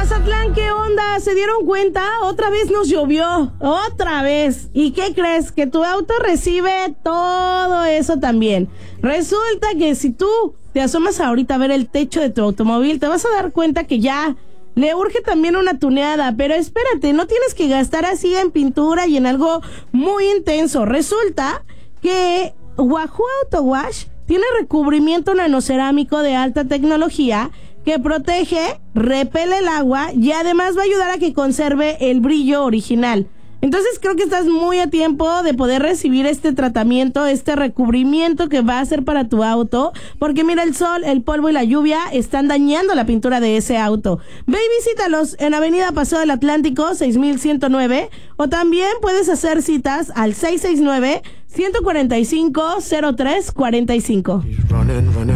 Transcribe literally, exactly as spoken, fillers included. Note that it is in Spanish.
Mazatlán, ¿qué onda? ¿Se dieron cuenta? Otra vez nos llovió, otra vez. ¿Y qué crees? Que tu auto recibe todo eso también. Resulta que si tú te asomas ahorita a ver el techo de tu automóvil, te vas a dar cuenta que ya le urge también una tuneada. Pero espérate, no tienes que gastar así en pintura y en algo muy intenso. Resulta que Wahoo Auto Wash tiene recubrimiento nanocerámico de alta tecnología que protege, repele el agua y además va a ayudar a que conserve el brillo original. Entonces creo que estás muy a tiempo de poder recibir este tratamiento, este recubrimiento que va a ser para tu auto, porque mira, el sol, el polvo y la lluvia están dañando la pintura de ese auto. Ve y visítalos en Avenida Paseo del Atlántico seis mil ciento nueve, o también puedes hacer citas al seis seis nueve, uno cuatro cinco, cero tres cuatro cinco.